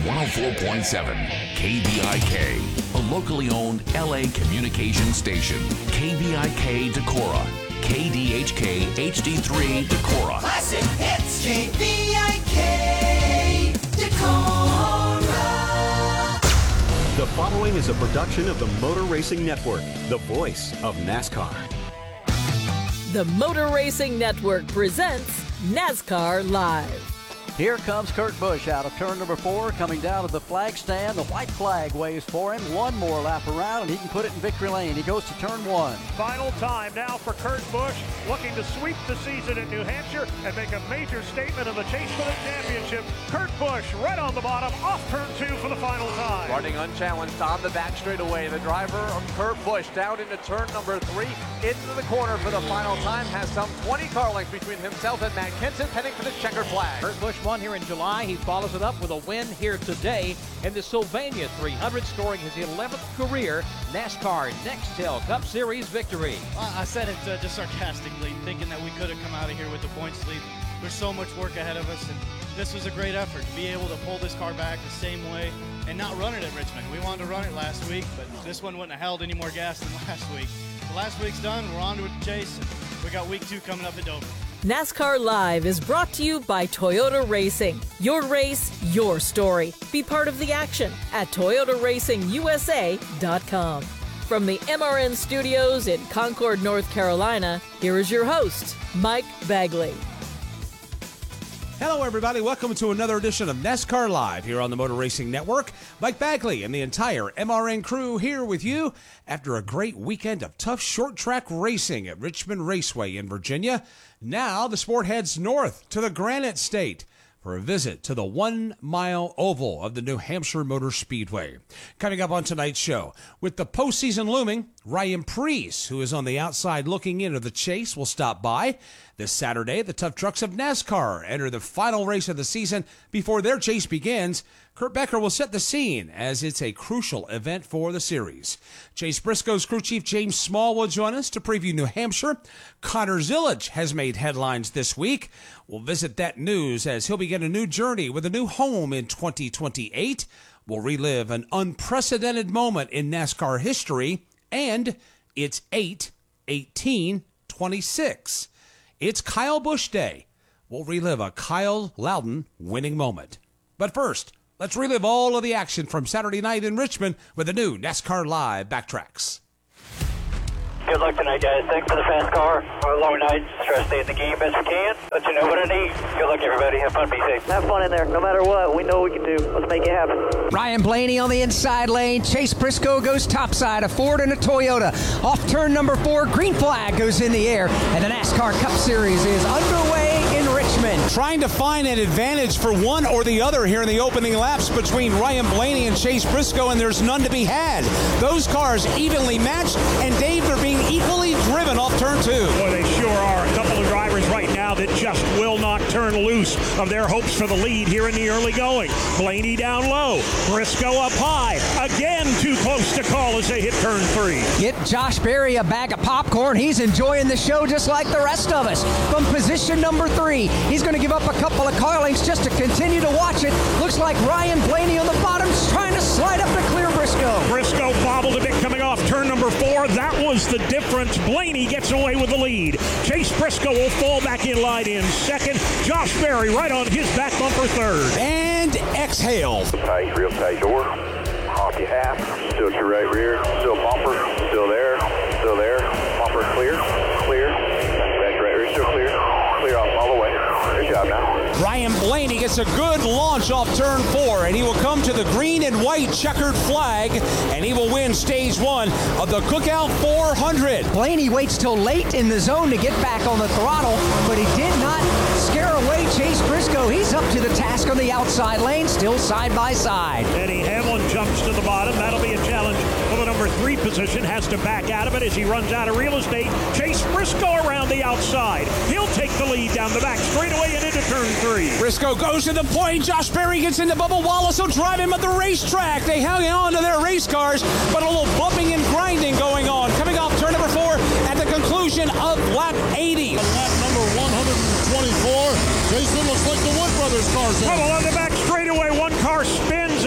104.7 KVIK, a locally owned LA communication station. KVIK Decorah, KDHK HD3 Decorah. Classic hits, KVIK Decorah. The following is a production of the Motor Racing Network, the voice of NASCAR. The Motor Racing Network presents NASCAR Live. Here comes Kurt Busch out of turn number 4, coming down to the flag stand. The white flag waves for him. One more lap around, and he can put it in victory lane. He goes to turn 1. Final time now for Kurt Busch, looking to sweep the season in New Hampshire and make a major statement of the chase for the championship. Kurt Busch right on the bottom, off turn 2 for the final time. Running unchallenged on the back straightaway. The driver of Kurt Busch down into turn number 3, into the corner for the final time. Has some 20 car lengths between himself and Matt Kenseth, heading for the checkered flag. Kurt Busch won here in July. He follows it up with a win here today in the Sylvania 300, scoring his 11th career NASCAR Nextel Cup Series victory. I said it just sarcastically, thinking that we could have come out of here with the points lead. There's so much work ahead of us, and this was a great effort to be able to pull this car back the same way and not run it at Richmond. We wanted to run it last week, but this one wouldn't have held any more gas than last week. So last week's done. We're on to the chase. We got week 2 coming up at Dover. NASCAR Live is brought to you by Toyota Racing. Your race, your story. Be part of the action at ToyotaRacingUSA.com. From the MRN studios in Concord, North Carolina, here is your host, Mike Bagley. Hello, everybody. Welcome to another edition of NASCAR Live here on the Motor Racing Network. Mike Bagley and the entire MRN crew here with you after a great weekend of tough short track racing at Richmond Raceway in Virginia. Now the sport heads north to the Granite State for a visit to the 1 mile oval of the New Hampshire Motor Speedway. Coming up on tonight's show, with the postseason looming, Ryan Preece, who is on the outside looking into the chase, will stop by. This Saturday, the Tough Trucks of NASCAR enter the final race of the season before their chase begins. Kurt Becker will set the scene as it's a crucial event for the series. Chase Briscoe's crew chief James Small will join us to preview New Hampshire. Connor Zilisch has made headlines this week. We'll visit that news as he'll begin a new journey with a new home in 2028. We'll relive an unprecedented moment in NASCAR history, and it's 8/18/26. It's Kyle Busch Day. We'll relive a Kyle Loudon winning moment. But first, let's relive all of the action from Saturday night in Richmond with the new NASCAR Live Backtracks. Good luck tonight, guys. Thanks for the fast car. A long night. Try to stay in the game best we can. Let you know what I need. Good luck, everybody. Have fun. Be safe. Have fun in there. No matter what, we know we can do. Let's make it happen. Ryan Blaney on the inside lane. Chase Briscoe goes topside. A Ford and a Toyota. Off turn number 4, green flag goes in the air. And the NASCAR Cup Series is underway in Richmond. Trying to find an advantage for one or the other here in the opening laps between Ryan Blaney and Chase Briscoe, and there's none to be had. Those cars evenly matched, and Dave, they're being equally driven off turn 2. Boy, they sure are. A couple of drivers right now that just will not turn loose of their hopes for the lead here in the early going. Blaney down low, Briscoe up high. Again, too close to call as they hit turn 3. Get Josh Berry a bag of popcorn. He's enjoying the show just like the rest of us. From position number 3, he's going to give up a couple of car lengths just to continue to watch it. Looks like Ryan Blaney on the bottom is trying to slide up to clear Briscoe. Briscoe bobbled a bit coming off turn number 4. That was the difference. Blaney gets away with the lead. Chase Briscoe will fall back in line in second. Josh Berry right on his back bumper third. And exhale. Tight, real tight door. Off your half. Still to your right rear. Still bumper. Still there. Still there. Bumper clear. Clear. Back right rear. Still clear. Clear off all the way. Good job now. Ryan Blaney gets a good launch off turn 4, and he will come to the green and white checkered flag, and he will win stage 1 of the Cookout 400. Blaney waits till late in the zone to get back on the throttle, but he did not scare away Chase Briscoe. He's up to the task on the outside lane, still side by side. Eddie Hamlin jumps to the bottom. That'll be a challenge for the number 3 position. Has to back out of it as he runs out of real estate. Chase Briscoe around the outside. He'll take the lead down the back straightaway and into turn 3. Briscoe goes to the point. Josh Berry gets into Bubba Wallace. He'll drive him at the racetrack. They hang on to their race cars, but a little bumping and grinding going on. Coming off turn number 4 at the conclusion of lap 80. Lap number 124. Jason, looks like the Wood Brothers cars. Trouble on the back straightaway. One car spins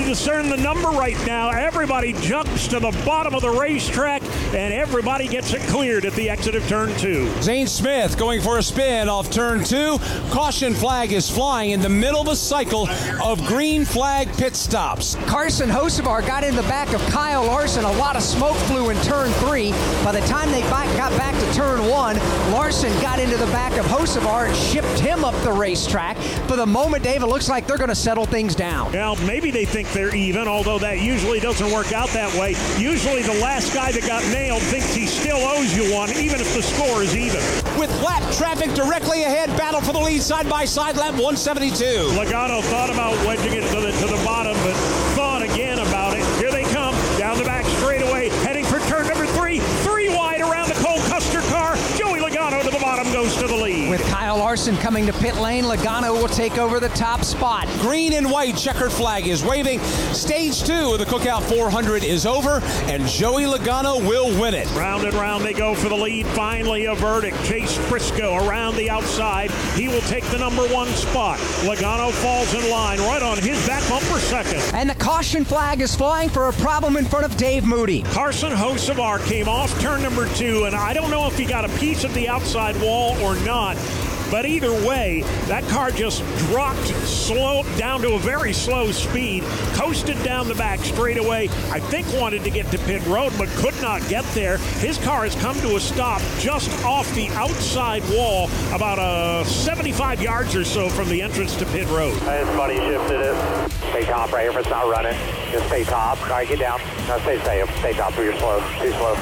to discern the number right now. Everybody jumps to the bottom of the racetrack, and everybody gets it cleared at the exit of turn 2. Zane Smith going for a spin off turn 2. Caution flag is flying in the middle of a cycle of green flag pit stops. Carson Hocevar got in the back of Kyle Larson. A lot of smoke flew in turn 3. By the time they got back to turn 1, Larson got into the back of Hocevar and shipped him up the racetrack. For the moment, Dave, it looks like they're going to settle things down. Well, maybe they think they're even, although that usually doesn't work out that way. Usually the last guy that got nailed thinks he still owes you one, even if the score is even. With lap traffic directly ahead, battle for the lead side by side, lap 172. Logano thought about wedging it to the bottom, but thought again about it. Here they come, down the back straightaway, heading for turn number 3. 3 wide around the Cole Custer car. Joey Logano to the bottom, goes to the lead. With Kyle Larson coming to pit lane, Logano will take over the top spot. Green and white checkered flag is waving. Stage 2 of the Cookout 400 is over, and Joey Logano will win it. Round and round they go for the lead. Finally a verdict. Chase Briscoe around the outside. He will take the number 1 spot. Logano falls in line right on his back bumper second. And the caution flag is flying for a problem in front of Dave Moody. Carson Hocevar came off turn number 2, and I don't know if he got a piece of the outside wall or not. But either way, that car just dropped slow down to a very slow speed, coasted down the back straightaway. I think wanted to get to pit road, but could not get there. His car has come to a stop just off the outside wall, about 75 yards or so from the entrance to pit road. His buddy shifted it. Stay top right here if it's not running. Just stay top. All right, get down. No, stay safe. Stay top, but you're slow. Too slow.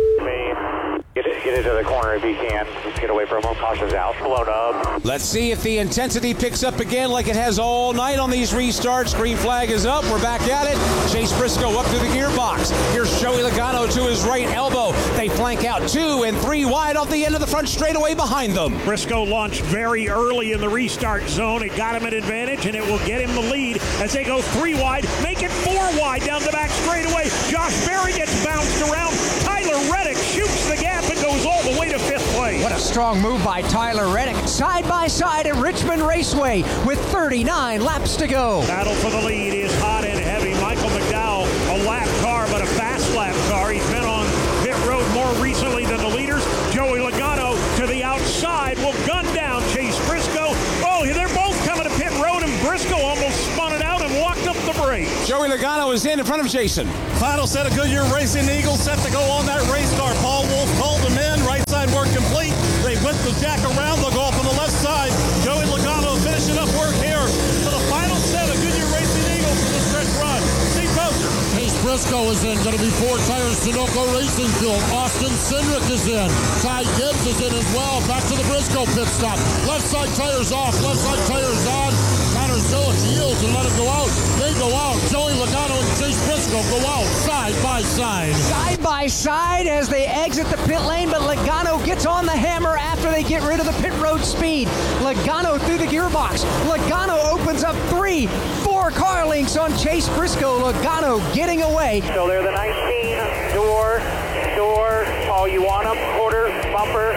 Get into the corner if you can. Just get away from him. Caution's out. Blown up. Let's see if the intensity picks up again like it has all night on these restarts. Green flag is up. We're back at it. Chase Briscoe up through the gearbox. Here's Joey Logano to his right elbow. They flank out 2 and 3 wide off the end of the front straightaway behind them. Briscoe launched very early in the restart zone. It got him an advantage, and it will get him the lead as they go 3 wide, make it 4 wide down the back straightaway. Josh Berry gets bounced around. Tyler Reddick shoots the gap and goes all the way to 5th place. What a strong move by Tyler Reddick. Side by side at Richmond Raceway with 39 laps to go. Battle for the lead is hot and heavy. Michael McDowell, a lap car, but a fast lap car. He's been on pit road more recently than the leaders. Joey Logano to the outside will gun down Chase Briscoe. Oh, they're both coming to pit road, and Briscoe almost spun it out and walked up the brake. Joey Logano is in front of Jason. Final set of Goodyear Racing Eagles set to go on that race car. Paul Wolf called them in. Right side work complete. They whip the jack around. They'll go off on the left side. Joey Logano finishing up work here for the final set of Goodyear Racing Eagles for the stretch run. Steve Poser. Chase Briscoe is in. Going to be 4 tires. Sunoco Racing Fuel. Austin Cindric is in. Ty Gibbs is in as well. Back to the Briscoe pit stop. Left side tires off. Left side tires on. Connor Zillich yields and let him go out. They go out. Joey Logano and Chase Briscoe go out side by side. Side by side as they exit the pit lane, but Logano gets on the hammer after they get rid of the pit road speed. Logano through the gearbox. Logano opens up 3-4 car links on Chase Briscoe. Logano getting away. So they're the 19, door, all you want them, quarter, bumper.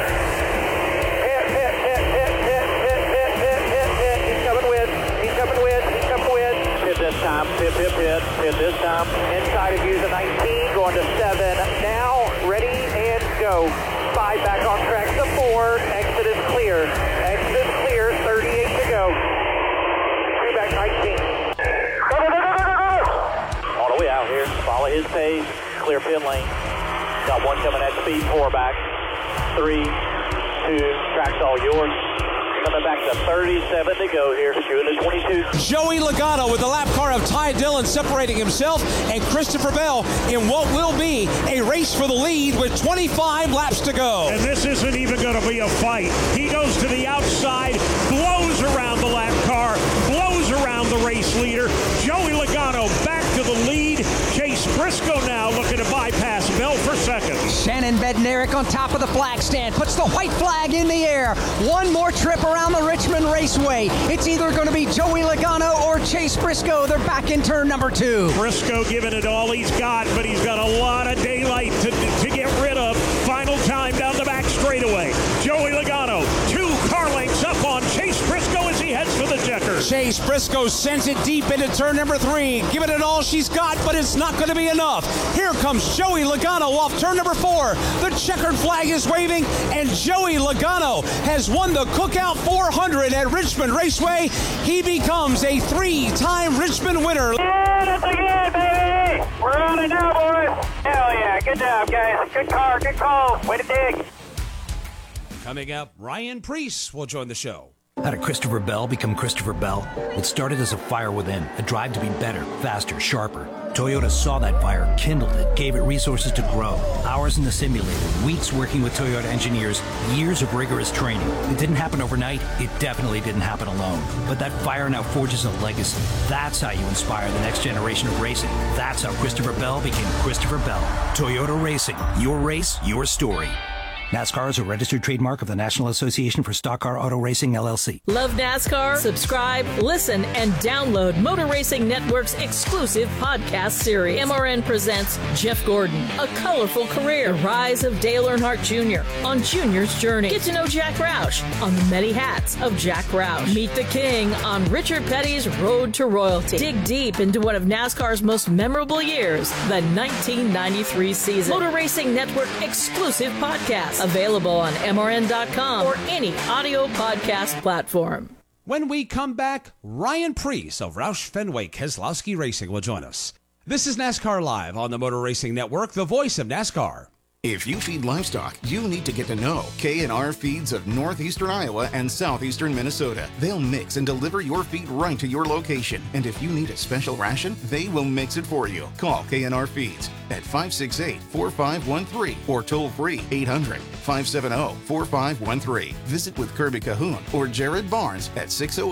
Pit this time. Inside of you, the 19, going to 7 now. Ready and go. 5 back on track to 4. Exit is clear. Exit is clear. 38 to go. 3 back 19. All the way out here. Follow his pace. Clear pit lane. Got 1 coming at speed. 4 back. 3, 2. Track's all yours. Coming back to 37 to go here, shooting the 22. Joey Logano with the lap car of Ty Dillon separating himself and Christopher Bell in what will be a race for the lead with 25 laps to go. And this isn't even going to be a fight. He goes to the outside, blows around the lap car, blows around the race leader. Joey Logano back to the lead. Chase Briscoe now looking to bypass Bell for second. Shannon Bednarik on top of the flag stand, puts the white flag in the air. One more trip around the Richmond Raceway. It's either going to be Joey Logano or Chase Briscoe. They're back in turn number 2. Briscoe giving it all he's got, but he's got a lot of daylight to get rid of. Final time down the back straightaway. Joey Logano, 2 car lengths up on Chase Briscoe as he heads for the checkers. Chase Briscoe sends it deep into turn number 3. Giving it all she's got, but it's not going to be enough. Here comes Joey Logano off turn number 4. The checkered flag is waving, and Joey Logano has won the Cookout 400 at Richmond Raceway. He becomes a 3-time Richmond winner. Yeah, that's again, baby! We're on it now, boys! Hell yeah, good job, guys. Good car, good call. Way to dig. Coming up, Ryan Preece will join the show. How did Christopher Bell become Christopher Bell? It started as a fire within, a drive to be better, faster, sharper. Toyota saw that fire, kindled it, gave it resources to grow. Hours in the simulator, weeks working with Toyota engineers, years of rigorous training. It didn't happen overnight. It definitely didn't happen alone. But that fire now forges a legacy. That's how you inspire the next generation of racing. That's how Christopher Bell became Christopher Bell. Toyota Racing. Your race, your story. NASCAR is a registered trademark of the National Association for Stock Car Auto Racing, LLC. Love NASCAR? Subscribe, listen, and download Motor Racing Network's exclusive podcast series. MRN presents Jeff Gordon, A Colorful Career, The Rise of Dale Earnhardt Jr. on Junior's Journey. Get to know Jack Roush on The Many Hats of Jack Roush. Meet the King on Richard Petty's Road to Royalty. Dig deep into one of NASCAR's most memorable years, the 1993 season. Motor Racing Network exclusive podcast. Available on MRN.com or any audio podcast platform. When we come back, Ryan Preece of Roush Fenway Keselowski Racing will join us. This is NASCAR Live on the Motor Racing Network, the voice of NASCAR. If you feed livestock, you need to get to know K&R Feeds of northeastern Iowa and southeastern Minnesota. They'll mix and deliver your feed right to your location. And if you need a special ration, they will mix it for you. Call K&R Feeds at 568-4513 or toll free 800-570-4513. Visit with Kirby Cahoon or Jared Barnes at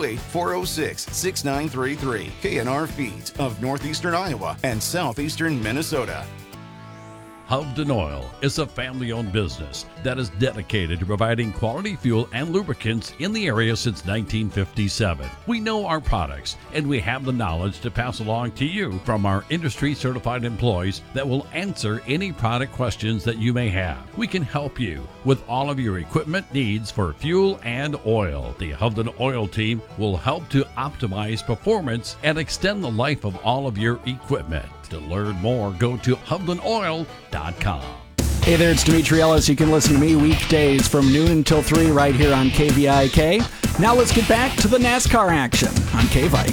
608-406-6933. K&R Feeds of northeastern Iowa and southeastern Minnesota. Hovden Oil is a family-owned business that is dedicated to providing quality fuel and lubricants in the area since 1957. We know our products, and we have the knowledge to pass along to you from our industry-certified employees that will answer any product questions that you may have. We can help you with all of your equipment needs for fuel and oil. The Hovden Oil team will help to optimize performance and extend the life of all of your equipment. To learn more, go to HovdenOil.com. Hey there, it's Dimitri Ellis. You can listen to me weekdays from noon until 3 right here on KVIK. Now let's get back to the NASCAR action on KVIK.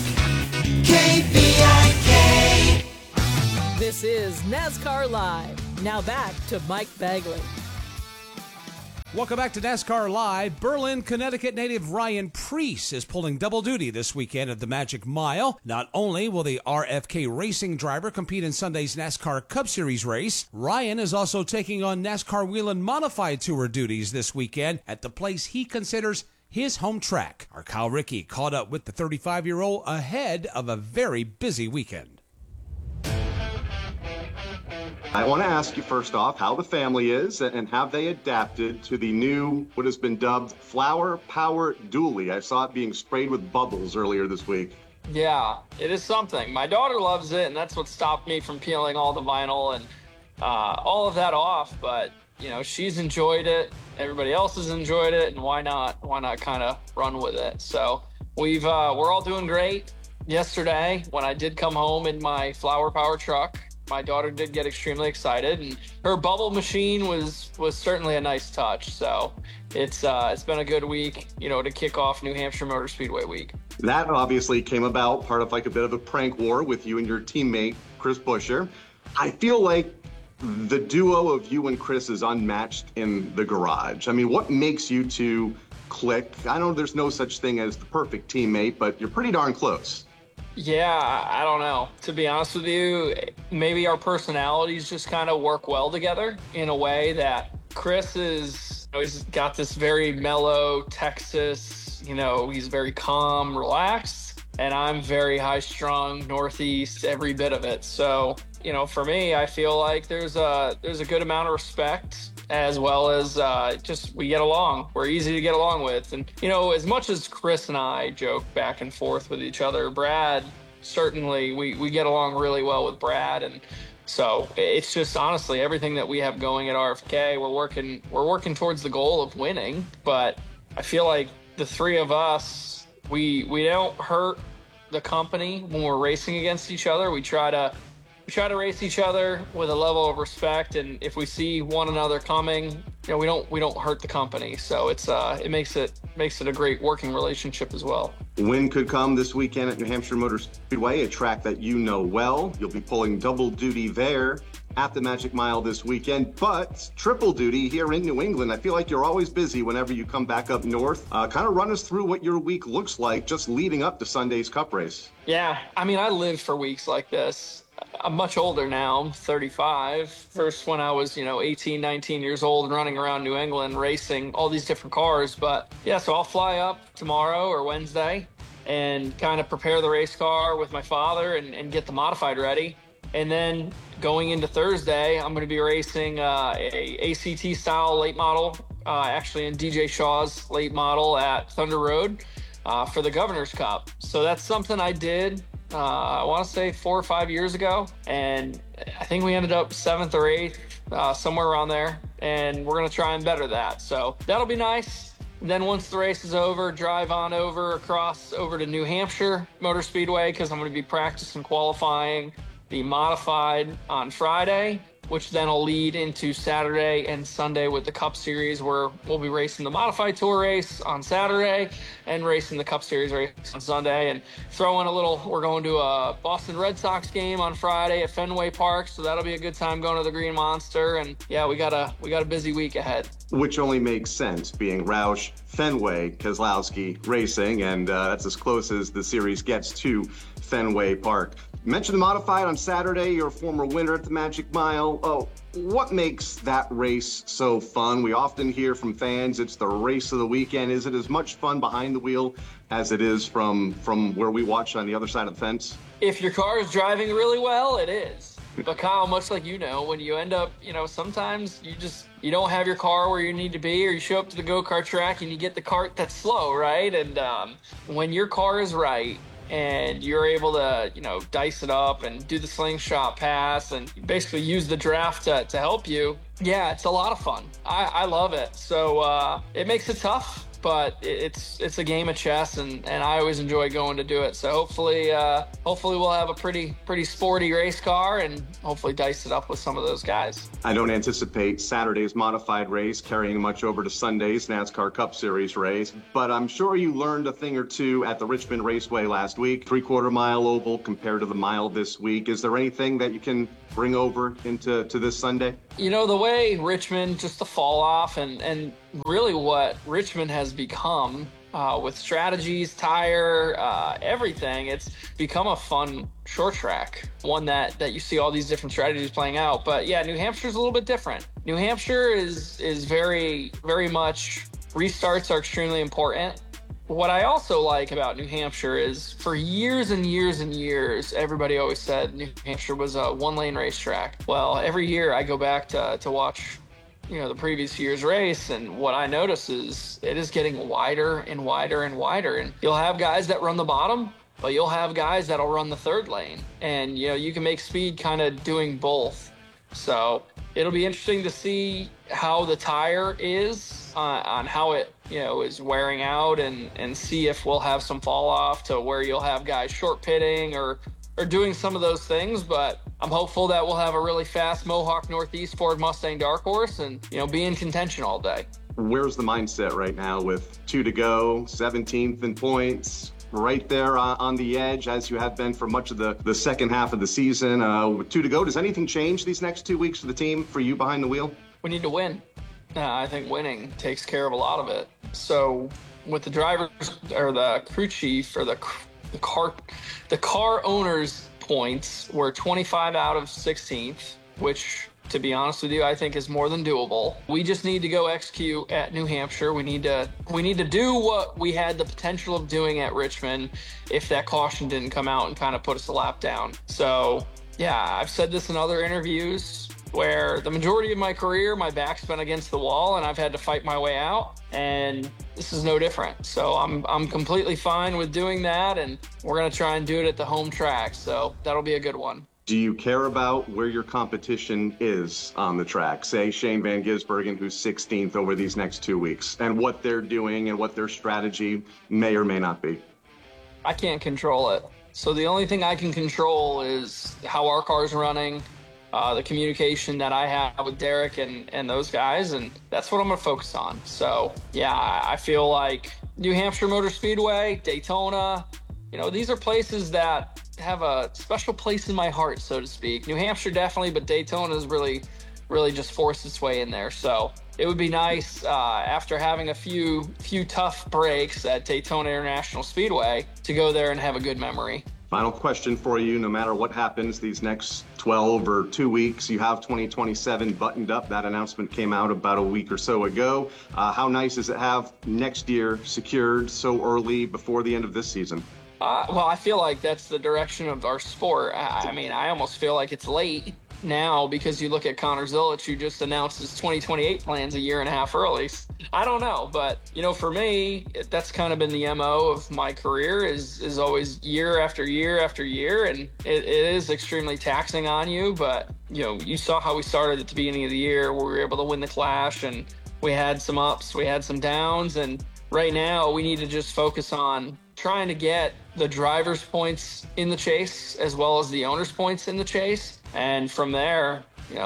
KVIK. This is NASCAR Live. Now back to Mike Bagley. Welcome back to NASCAR Live. Berlin, Connecticut native Ryan Preece is pulling double duty this weekend at the Magic Mile. Not only will the RFK Racing driver compete in Sunday's NASCAR Cup Series race, Ryan is also taking on NASCAR Whelen Modified Tour duties this weekend at the place he considers his home track. Our Kyle Rickey caught up with the 35-year-old ahead of a very busy weekend. I want to ask you first off how the family is and have they adapted to the new, what has been dubbed Flower Power Dually. I saw it being sprayed with bubbles earlier this week. Yeah, it is something. My daughter loves it, and that's what stopped me from peeling all the vinyl and all of that off. But, you know, she's enjoyed it. Everybody else has enjoyed it, and why not kind of run with it? So we're all doing great. Yesterday, when I did come home in my Flower Power truck, my daughter did get extremely excited, and her bubble machine was certainly a nice touch. So it's been a good week, you know, to kick off New Hampshire Motor Speedway week. That obviously came about part of like a bit of a prank war with you and your teammate, Chris Buescher. I feel like the duo of you and Chris is unmatched in the garage. I mean, what makes you two click? I know there's no such thing as the perfect teammate, but you're pretty darn close. Yeah, I don't know. To be honest with you, maybe our personalities just kind of work well together in a way that Chris he's got this very mellow Texas, you know, he's very calm, relaxed, and I'm very high-strung, Northeast, every bit of it. So, you know, for me, I feel like there's a good amount of respect, as well as just we get along. We're easy to get along with. And, you know, as much as Chris and I joke back and forth with each other, Brad, certainly we get along really well with Brad. And so it's just honestly everything that we have going at RFK, we're working towards the goal of winning. But I feel like the three of us We don't hurt the company when we're racing against each other. We try to race each other with a level of respect, and if we see one another coming, we don't hurt the company. So it makes it a great working relationship as well. Win could come this weekend at New Hampshire Motor Speedway, a track that you know well. You'll be pulling double duty there at the Magic Mile this weekend, but triple duty here in New England. I feel like you're always busy whenever you come back up north. Kind of run us through what your week looks like just leading up to Sunday's Cup race. Yeah, I mean, I live for weeks like this. I'm much older now. I'm 35. First when I was, 18, 19 years old and running around New England racing all these different cars. But yeah, so I'll fly up tomorrow or Wednesday and kind of prepare the race car with my father and get the modified ready. And then going into Thursday, I'm going to be racing a ACT style late model, actually in DJ Shaw's late model at Thunder Road for the Governor's Cup. So that's something I did I want to say 4 or 5 years ago, and I think we ended up 7th or 8th, somewhere around there, and we're going to try and better that. So that'll be nice. Then once the race is over, drive on over to New Hampshire Motor Speedway, because I'm going to be practicing qualifying the modified on Friday, which then will lead into Saturday and Sunday with the Cup Series, where we'll be racing the Modified Tour race on Saturday and racing the Cup Series race on Sunday, and we're going to a Boston Red Sox game on Friday at Fenway Park, so that'll be a good time going to the Green Monster, and yeah, we got a busy week ahead. Which only makes sense, being Roush, Fenway, Keselowski Racing, and that's as close as the series gets to Fenway Park. You mentioned the modified on Saturday, you're a former winner at the Magic Mile. Oh, what makes that race so fun? We often hear from fans it's the race of the weekend. Is it as much fun behind the wheel as it is from where we watch on the other side of the fence? If your car is driving really well, it is. But Kyle, much like when you end up, sometimes you don't have your car where you need to be, or you show up to the go-kart track and you get the cart that's slow, right? And when your car is right, and you're able to, dice it up and do the slingshot pass and basically use the draft to help you. Yeah, it's a lot of fun. I love it. So it makes it tough, but it's a game of chess, and I always enjoy going to do it. So hopefully we'll have a pretty sporty race car and hopefully dice it up with some of those guys. I don't anticipate Saturday's modified race carrying much over to Sunday's NASCAR Cup Series race, but I'm sure you learned a thing or two at the Richmond Raceway last week. 3/4 mile oval compared to the mile this week. Is there anything that you can bring over into this Sunday? The way Richmond, just the fall off and really what Richmond has become with strategies, tire, everything, it's become a fun short track, one that you see all these different strategies playing out. But yeah, New Hampshire's a little bit different. New Hampshire is very, very much, restarts are extremely important. What I also like about New Hampshire is for years and years and years, everybody always said New Hampshire was a one-lane racetrack. Well, every year I go back to watch the previous year's race, and what I notice is it is getting wider and wider and wider, and you'll have guys that run the bottom, but you'll have guys that'll run the third lane, and you can make speed kind of doing both. So it'll be interesting to see how the tire is on how it is wearing out, and see if we'll have some fall off to where you'll have guys short pitting or doing some of those things. But I'm hopeful that we'll have a really fast Mohawk Northeast Ford Mustang Dark Horse and be in contention all day. Where's the mindset right now with 2 to go, 17th in points, right there on the edge as you have been for much of the second half of the season? With 2 to go, does anything change these next 2 weeks for the team, for you behind the wheel? We need to win. I think winning takes care of a lot of it. So with the drivers or the crew chief or the car owner's points, we're 25 out of 16th, which, to be honest with you, I think is more than doable. We just need to go execute at New Hampshire. We need to do what we had the potential of doing at Richmond if that caution didn't come out and kind of put us a lap down. So yeah, I've said this in other interviews, where the majority of my career, my back's been against the wall and I've had to fight my way out, and this is no different. So I'm completely fine with doing that, and we're going to try and do it at the home track. So that'll be a good one. Do you care about where your competition is on the track? Say Shane Van Gisbergen, who's 16th over these next 2 weeks, and what they're doing and what their strategy may or may not be. I can't control it. So the only thing I can control is how our car's running, the communication that I have with Derek and those guys, and that's what I'm going to focus on. So, yeah, I feel like New Hampshire Motor Speedway, Daytona, these are places that have a special place in my heart, so to speak. New Hampshire definitely, but Daytona has really just forced its way in there. So it would be nice after having a few tough breaks at Daytona International Speedway to go there and have a good memory. Final question for you, no matter what happens these next 12 or 2 weeks, you have 2027 buttoned up. That announcement came out about a week or so ago. How nice is it to have next year secured so early before the end of this season? Well, I feel like that's the direction of our sport. I almost feel like it's late now because you look at Connor Zilic, who just announced his 2028 plans a year and a half early. I don't know, but for me, that's kind of been the MO of my career is always year after year after year, and it is extremely taxing on you. But you saw how we started at the beginning of the year, where we were able to win the Clash, and we had some ups, we had some downs, and right now we need to just focus on trying to get the driver's points in the chase as well as the owner's points in the chase. And from there,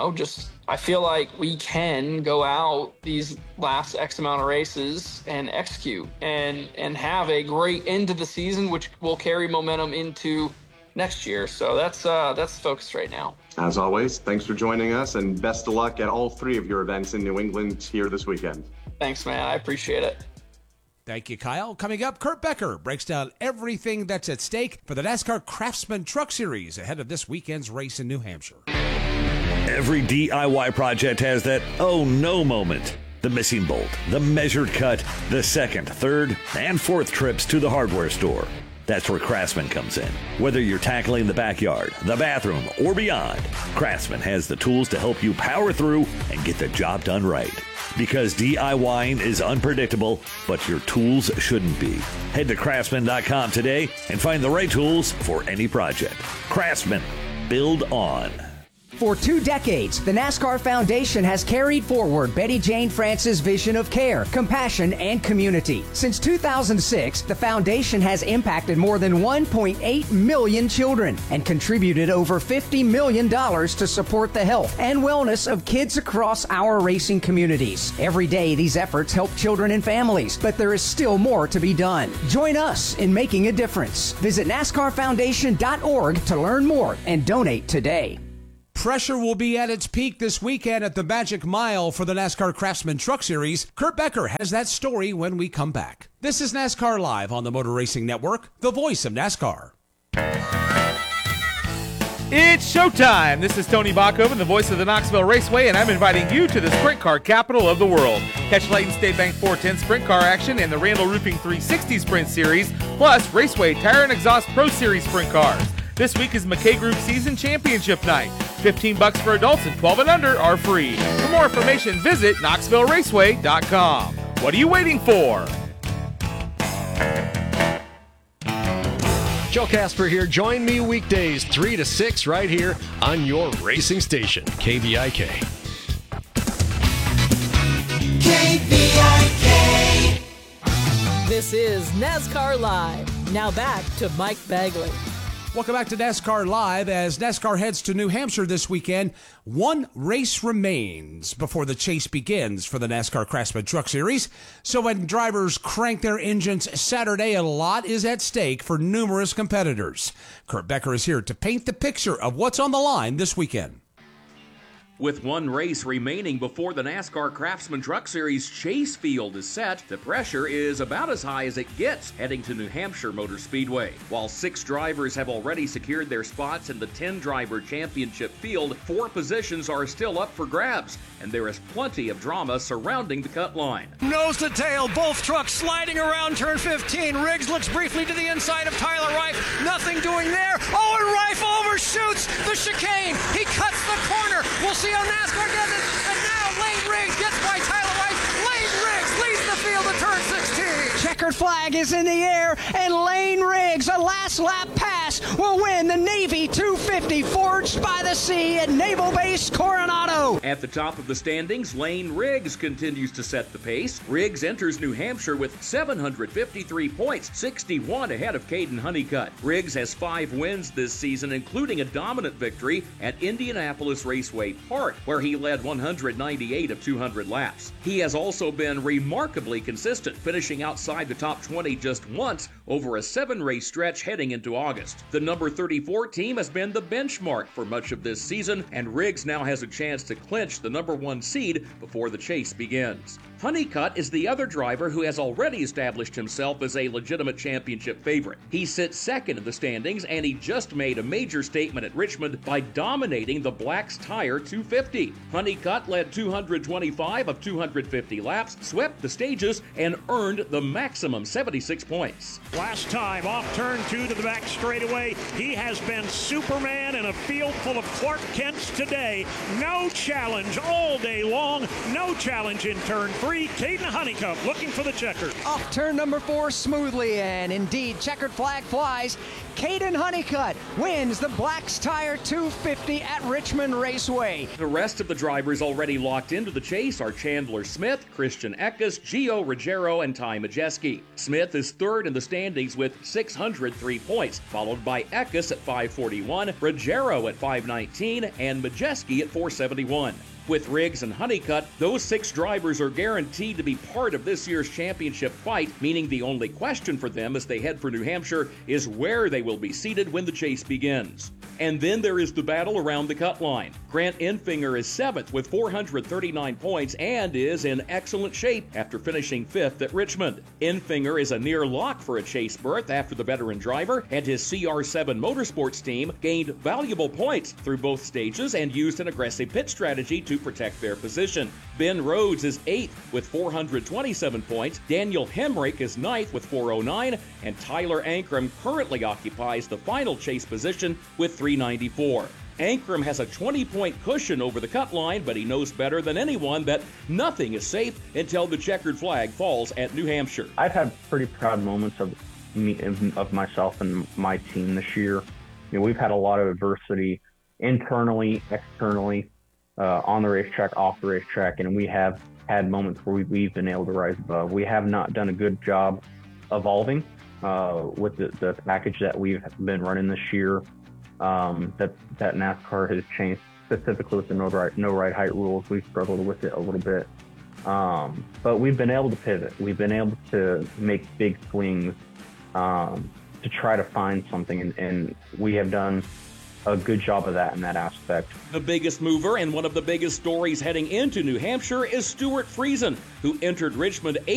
I feel like we can go out these last X amount of races and execute and have a great end to the season, which will carry momentum into next year. So that's the focus right now. As always, thanks for joining us, and best of luck at all 3 of your events in New England here this weekend. Thanks, man. I appreciate it. Thank you, Kyle. Coming up, Kurt Becker breaks down everything that's at stake for the NASCAR Craftsman Truck Series ahead of this weekend's race in New Hampshire. Every DIY project has that oh no moment. The missing bolt, the measured cut, the second, third, and fourth trips to the hardware store. That's where Craftsman comes in. Whether you're tackling the backyard, the bathroom, or beyond, Craftsman has the tools to help you power through and get the job done right. Because DIYing is unpredictable, but your tools shouldn't be. Head to Craftsman.com today and find the right tools for any project. Craftsman. Build on. For 2 decades, the NASCAR Foundation has carried forward Betty Jane France's vision of care, compassion, and community. Since 2006, the foundation has impacted more than 1.8 million children and contributed over $50 million to support the health and wellness of kids across our racing communities. Every day, these efforts help children and families, but there is still more to be done. Join us in making a difference. Visit NASCARFoundation.org to learn more and donate today. Pressure will be at its peak this weekend at the Magic Mile for the NASCAR Craftsman Truck Series. Kurt Becker has that story when we come back. This is NASCAR Live on the Motor Racing Network, the voice of NASCAR. It's showtime. This is Tony Bachoven, the voice of the Knoxville Raceway, and I'm inviting you to the sprint car capital of the world. Catch Layton State Bank 410 sprint car action and the Randall Roofing 360 Sprint Series, plus Raceway Tire and Exhaust Pro Series sprint cars. This week is McKay Group Season Championship Night. $15 for adults and 12 and under are free. For more information, visit KnoxvilleRaceway.com. What are you waiting for? Joe Casper here. Join me weekdays 3 to 6 right here on your racing station, KVIK. KVIK. This is NASCAR Live. Now back to Mike Bagley. Welcome back to NASCAR Live. As NASCAR heads to New Hampshire this weekend, 1 race remains before the chase begins for the NASCAR Craftsman Truck Series. So when drivers crank their engines Saturday, a lot is at stake for numerous competitors. Kurt Becker is here to paint the picture of what's on the line this weekend. With 1 race remaining before the NASCAR Craftsman Truck Series chase field is set, the pressure is about as high as it gets heading to New Hampshire Motor Speedway. While 6 drivers have already secured their spots in the 10-driver championship field, 4 positions are still up for grabs, and there is plenty of drama surrounding the cut line. Nose to tail, both trucks sliding around turn 15. Riggs looks briefly to the inside of Tyler Reif. Nothing doing there. Oh, and Reif overshoots the chicane. He cuts the corner. We'll see how NASCAR does it. And now Lane Riggs gets by Tyler Reif. Lane Riggs leads the field at turn 16. Checkered flag is in the air, and Lane Riggs Riggs, a last lap pass, will win the Navy 250 Forged by the Sea at Naval Base Coronado. At the top of the standings, Lane Riggs continues to set the pace. Riggs enters New Hampshire with 753 points, 61 ahead of Caden Honeycutt. Riggs has 5 wins this season, including a dominant victory at Indianapolis Raceway Park, where he led 198 of 200 laps. He has also been remarkably consistent, finishing outside the top 20 just once over a 7-race stretch heading into August. The number 34 team has been the benchmark for much of this season, and Riggs now has a chance to clinch the number 1 seed before the chase begins. Honeycutt is the other driver who has already established himself as a legitimate championship favorite. He sits second in the standings, and he just made a major statement at Richmond by dominating the Black's Tire 250. Honeycutt led 225 of 250 laps, swept the stages, and earned the maximum 76 points. Last time, off turn 2 to the back straightaway, he has been Superman in a field full of Clark Kents today. No challenge all day long, no challenge in turn 3. Caden Honeycutt looking for the checker. Off turn number 4 smoothly, and indeed, checkered flag flies. Caden Honeycutt wins the Black's Tire 250 at Richmond Raceway. The rest of the drivers already locked into the chase are Chandler Smith, Christian Eckes, Gio Ruggiero, and Ty Majeski. Smith is third in the standings with 603 points, followed by Eckes at 541, Ruggiero at 519, and Majeski at 471. With Riggs and Honeycutt, those 6 drivers are guaranteed to be part of this year's championship fight, meaning the only question for them as they head for New Hampshire is where they will be seated when the chase begins. And then there is the battle around the cut line. Grant Enfinger is 7th with 439 points and is in excellent shape after finishing 5th at Richmond. Enfinger is a near lock for a chase berth after the veteran driver and his CR7 Motorsports team gained valuable points through both stages and used an aggressive pit strategy to protect their position. Ben Rhodes is 8th with 427 points, Daniel Hemrick is 9th with 409, and Tyler Ankrum currently occupies the final chase position with 394. Ankrum has a 20-point cushion over the cut line, but he knows better than anyone that nothing is safe until the checkered flag falls at New Hampshire. I've had pretty proud moments of myself and my team this year. You know, we've had a lot of adversity internally, externally, on the racetrack, off the racetrack, and we have had moments where we've been able to rise above. We have not done a good job evolving with the package that we've been running this year. That NASCAR has changed, specifically with the no ride height rules. We've struggled with it a little bit, but we've been able to pivot. We've been able to make big swings to try to find something, and we have done a good job of that in that aspect. The biggest mover and one of the biggest stories heading into New Hampshire is Stuart Friesen, who entered Richmond